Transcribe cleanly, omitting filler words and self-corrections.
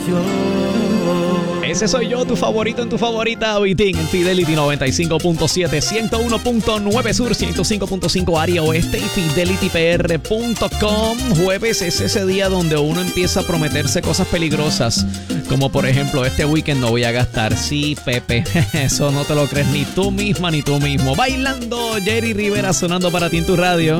Ese soy yo, tu favorito en tu favorita, Vitín, en Fidelity 95.7, 101.9 Sur, 105.5 área oeste y fidelitypr.com. Jueves es ese día donde uno empieza a prometerse cosas peligrosas, como por ejemplo, este weekend no voy a gastar. Sí, Pepe, eso no te lo crees ni tú misma ni tú mismo. Bailando, Jerry Rivera sonando para ti en tu radio.